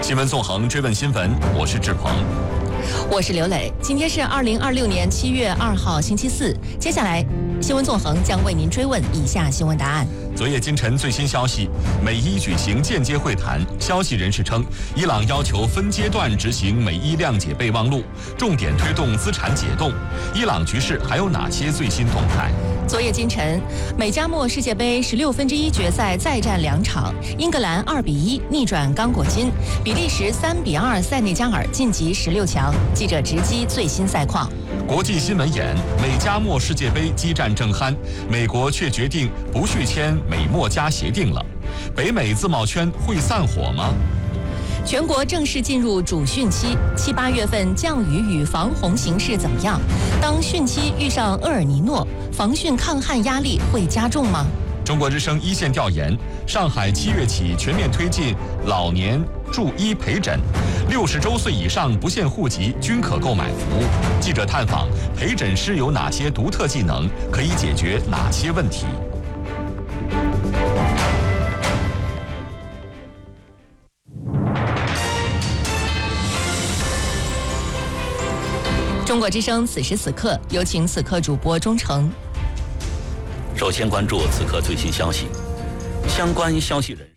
新闻纵横，追问新闻，我是志鹏， 我是刘磊。今天是2026年7月2号，星期四。接下来，新闻纵横将为您追问以下新闻答案。 昨夜今晨最新消息，美伊举行间接会谈。消息人士称，伊朗要求分阶段执行美伊谅解备忘录，重点推动资产解冻。伊朗局势还有哪些最新动态？ 昨夜今晨，美加墨世界杯16分之一决赛再战2场，英格兰2比1逆转刚果金，比利时3比2塞内加尔晋级16强。记者直击最新赛况。 国际新闻眼：美加墨世界杯激战正酣，美国却决定不续签美墨加协定了。北美自贸圈会散伙吗？ 全国正式进入主汛期，7、8月份降雨与防洪形势怎么样？当汛期遇上厄尔尼诺，防汛抗旱压力会加重吗？ 中国之声一线调研：上海7月起全面推进老年助医陪诊，60周岁以上不限户籍均可购买服务。记者探访陪诊师有哪些独特技能，可以解决哪些问题？ 中国之声此时此刻，有请此刻主播钟诚。 首先关注此刻最新消息，相关消息人。